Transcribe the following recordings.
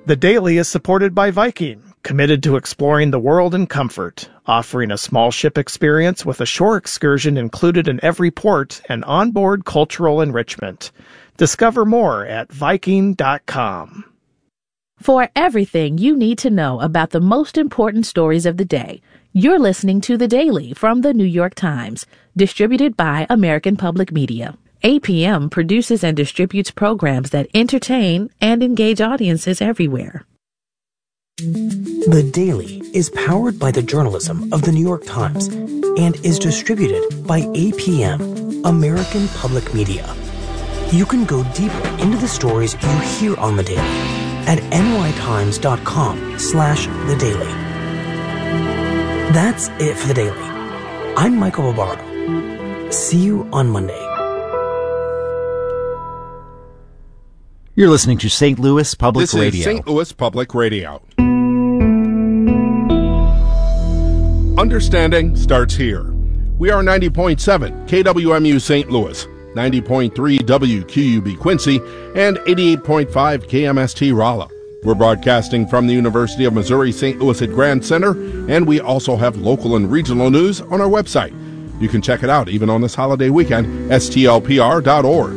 The Daily is supported by Viking, committed to exploring the world in comfort, offering a small ship experience with a shore excursion included in every port and onboard cultural enrichment. Discover more at Viking.com. For everything you need to know about the most important stories of the day, you're listening to The Daily from The New York Times, distributed by American Public Media. APM produces and distributes programs that entertain and engage audiences everywhere. The Daily is powered by the journalism of The New York Times and is distributed by APM, American Public Media. You can go deeper into the stories you hear on The Daily at nytimes.com/The Daily. That's it for The Daily. I'm Michael Barbaro. See you on Monday. You're listening to St. Louis Public Radio. This is St. Louis Public Radio. Understanding starts here. We are 90.7 KWMU St. Louis, 90.3 WQUB Quincy, and 88.5 KMST Rolla. We're broadcasting from the University of Missouri St. Louis at Grand Center, and we also have local and regional news on our website. You can check it out even on this holiday weekend, stlpr.org.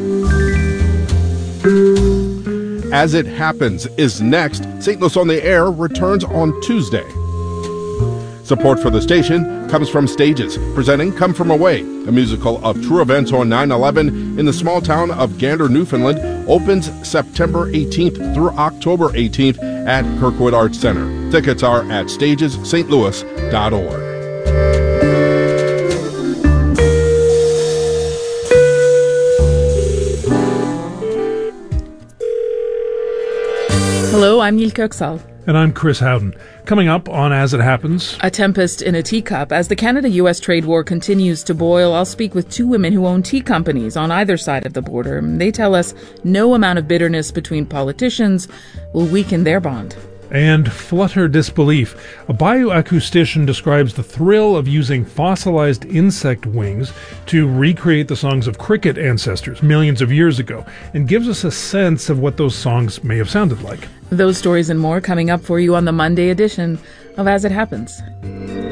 As It Happens is next. St. Louis on the Air returns on Tuesday. Support for the station comes from Stages, presenting Come From Away, a musical of true events on 9/11 in the small town of Gander, Newfoundland, opens September 18th through October 18th at Kirkwood Arts Center. Tickets are at stagesstlouis.org. Hello, I'm Yilka Oksal. And I'm Chris Howden. Coming up on As It Happens... A tempest in a teacup. As the Canada-U.S. trade war continues to boil, I'll speak with two women who own tea companies on either side of the border. They tell us no amount of bitterness between politicians will weaken their bond. And Flutter Disbelief. A bioacoustician describes the thrill of using fossilized insect wings to recreate the songs of cricket ancestors millions of years ago, and gives us a sense of what those songs may have sounded like. Those stories and more coming up for you on the Monday edition of As It Happens.